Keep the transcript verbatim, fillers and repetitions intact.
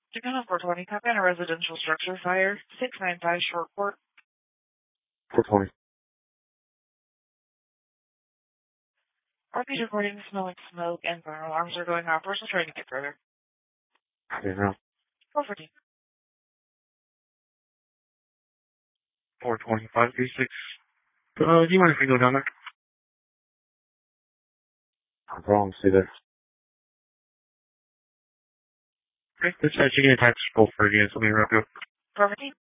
Chicken on four twenty, copy on a residential structure fire, six nine five Short Court. four twenty. R P's recording smelling smoke and burn alarms are going off. We're still trying to get further. I don't know. four fourteen. four twenty, five three six. Uh, do you mind if we go down there? I'm wrong, stay there. Okay, this is chicken attacks both for you guys. Let me wrap you up. four fourteen.